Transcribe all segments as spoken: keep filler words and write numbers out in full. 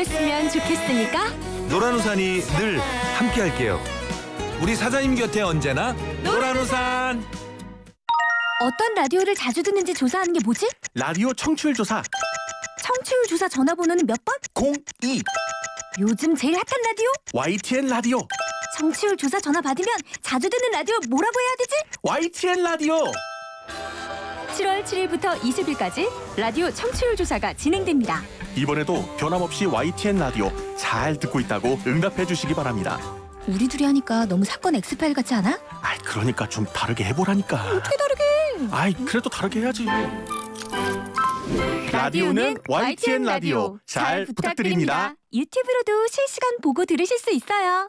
그랬으면 좋겠으니까 노란우산이 늘 함께할게요. 우리 사장님 곁에 언제나 노란우산. 어떤 라디오를 자주 듣는지 조사하는 게 뭐지? 라디오 청취율 조사 청취율 조사 전화번호는 몇 번? 공이 요즘 제일 핫한 라디오? 와이티엔 라디오 청취율 조사 전화 받으면 자주 듣는 라디오 뭐라고 해야 되지? 와이티엔 라디오. 칠월 칠일부터 이십일까지 라디오 청취율 조사가 진행됩니다. 이번에도 변함없이 와이티엔 라디오 잘 듣고 있다고 응답해 주시기 바랍니다. 우리 둘이 하니까 너무 사건 엑스파일 같지 않아? 아이 그러니까 좀 다르게 해보라니까. 어떻게 다르게? 아이 그래도 다르게 해야지. 라디오는 와이티엔 라디오 잘 부탁드립니다. 유튜브로도 실시간 보고 들으실 수 있어요.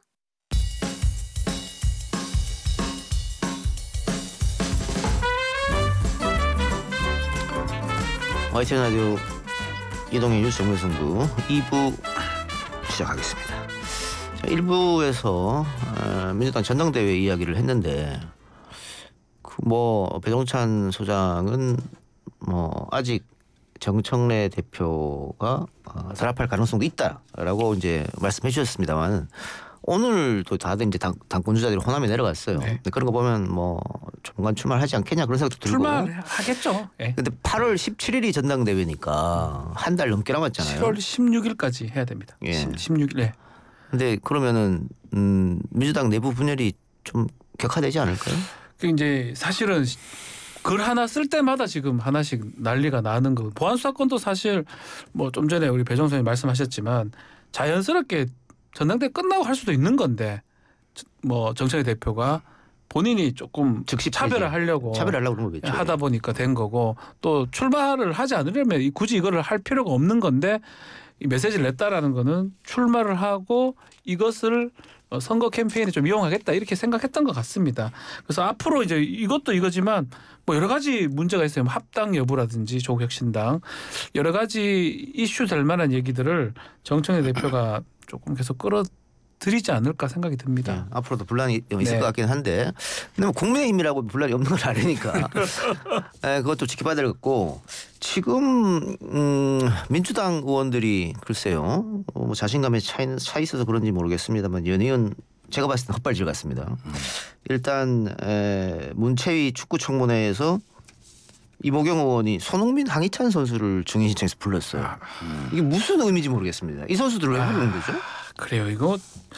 와이티엔 라디오 이동의 뉴스 정면승부 이 부 시작하겠습니다. 자, 일 부에서 어, 민주당 전당대회 이야기를 했는데 그 뭐 배종찬 소장은 뭐 아직 정청래 대표가 어, 단합할 가능성도 있다라고 이제 말씀해 주셨습니다만 오늘도 다들 이제 당, 당권 주자들이 호남에 내려갔어요. 네. 근데 그런 거 보면 뭐 조만간 출마하지 않겠냐 그런 생각도 들고. 출마하겠죠. 예. 근데 팔월 십칠일이 전당대회니까 한 달 넘게 남았잖아요. 칠월 십육일까지 해야 됩니다. 예. 십육일. 네. 근데 그러면은 음, 민주당 내부 분열이 좀 격화되지 않을까요? 그 이제 사실은 글 하나 쓸 때마다 지금 하나씩 난리가 나는 거. 보안 사건도 사실 뭐 좀 전에 우리 배정선이 말씀하셨지만 자연스럽게 전당대회 끝나고 할 수도 있는 건데 뭐 정청래 대표가 본인이 조금 즉시 차별을 하려고 차별하려고 그런 거겠죠. 하다 보니까 된 거고 또 출마를 하지 않으려면 굳이 이거를 할 필요가 없는 건데 이 메시지를 냈다라는 거는 출마를 하고 이것을 선거 캠페인에 좀 이용하겠다 이렇게 생각했던 것 같습니다. 그래서 앞으로 이제 이것도 이거지만 뭐 여러 가지 문제가 있어요. 합당 여부라든지 조국혁신당 여러 가지 이슈 될 만한 얘기들을 정청래 대표가 조금 계속 끌어들이지 않을까 생각이 듭니다. 네, 앞으로도 분란이 있을 네. 것 같긴 한데 근데 뭐 국민의힘이라고 분란이 없는 걸 아니니까 네, 그것도 지켜봐야 될 것 같고 지금 음, 민주당 의원들이 글쎄요 어, 뭐 자신감에 차, 차 있어서 그런지 모르겠습니다만 연이은 제가 봤을 때 헛발질 같습니다. 음. 일단 에, 문체위 축구청문회에서 이모경 의원이 손흥민, 황희찬 선수를 증인 신청해서 불렀어요. 음. 이게 무슨 의미인지 모르겠습니다. 이 선수들을 왜 부르는 거죠? 그래요. 이거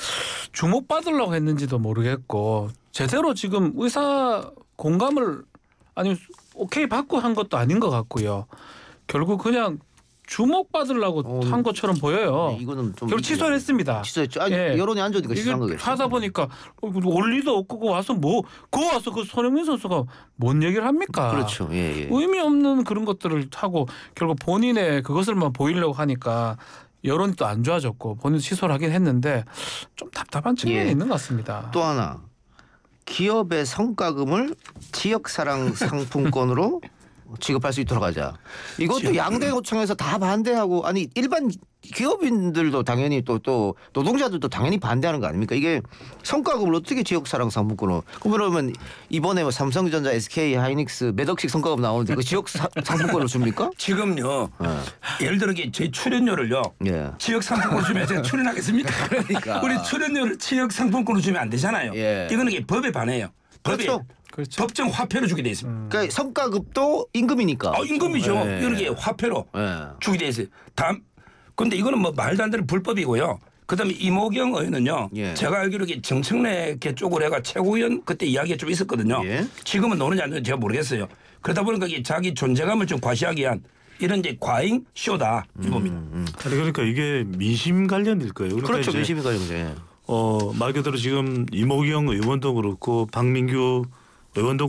주목받으려고 했는지도 모르겠고 제대로 지금 의사 공감을 아니 오케이 받고 한 것도 아닌 것 같고요. 결국 그냥 주목받으려고 어, 한 것처럼 보여요. 네, 이거는 좀 결국 취소를 했습니다. 취소했죠. 아니 예. 여론이 안 좋으니까 취소한 거겠죠. 하다 보니까 원리도 없고 그거 와서 뭐 그거 와서 그 손흥민 선수가 뭔 얘기를 합니까? 그렇죠. 예, 예. 의미 없는 그런 것들을 하고 결국 본인의 그것을만 보이려고 하니까 여론이 또 안 좋아졌고 본인 취소를 하긴 했는데 좀 답답한 측면이 예. 있는 것 같습니다. 또 하나 기업의 성과금을 지역사랑 상품권으로 지급할 수 있도록 하자. 이것도 지역. 양대노총에서 다 반대하고 아니 일반 기업인들도 당연히 또 또 노동자들도 당연히 반대하는 거 아닙니까? 이게 성과급을 어떻게 지역사랑 상품권으로 그러면 이번에 뭐 삼성전자, 에스케이, 하이닉스 몇 억씩 성과급 나오는데 그 지역 사, 상품권을 줍니까? 지금요. 네. 예를 들어 저희 출연료를요. 예. 지역 상품권으로 주면 제가 출연하겠습니까? 그러니까. 우리 출연료를 지역 상품권으로 주면 안 되잖아요. 예. 이거는 이게 법에 반해요. 법에 그렇죠. 그렇죠. 법정 화폐로 주게 돼 있습니다. 그러니까 성과급도 임금이니까. 아, 임금이죠. 예. 이런 게 화폐로 예. 주게 돼 있어요. 다음 근데 이거는 뭐 말도 안 되는 불법이고요. 그다음에 이모경 의원은요. 예. 제가 알기로 정청래 개 쪽으로 해가 최고위원 그때 이야기가 좀 있었거든요. 예. 지금은 노는지 안 노는지 제가 모르겠어요. 그러다 보니까 이게 자기 존재감을 좀 과시하기 위한 이런 이제 과잉 쇼다 이 봅니다. 음, 음. 아니 그러니까 이게 민심 관련일 거예요. 그러니까 그렇죠. 이제 민심이 관련돼. 어, 말 그대로 지금 이모경 의원도 그렇고 박민규 의원도